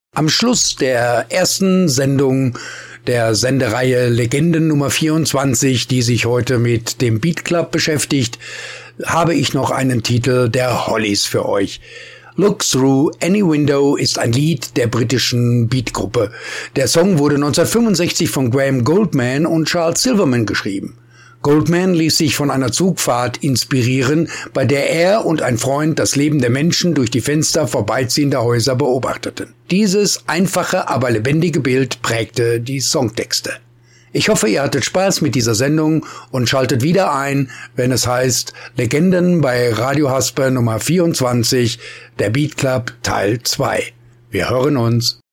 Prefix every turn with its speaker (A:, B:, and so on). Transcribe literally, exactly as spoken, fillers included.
A: Am Schluss der ersten Sendung der Sendereihe Legenden Nummer vierundzwanzig, die sich heute mit dem Beat Club beschäftigt, habe ich noch einen Titel der Hollies für euch. Look Through Any Window ist ein Lied der britischen Beatgruppe. Der Song wurde neunzehnhundertfünfundsechzig von Graham Gouldman und Charles Silverman geschrieben. Gouldman ließ sich von einer Zugfahrt inspirieren, bei der er und ein Freund das Leben der Menschen durch die Fenster vorbeiziehender Häuser beobachteten. Dieses einfache, aber lebendige Bild prägte die Songtexte. Ich hoffe, ihr hattet Spaß mit dieser Sendung und schaltet wieder ein, wenn es heißt Legenden bei Radio Hasper Nummer vierundzwanzig, der Beat Club Teil zwei. Wir hören uns.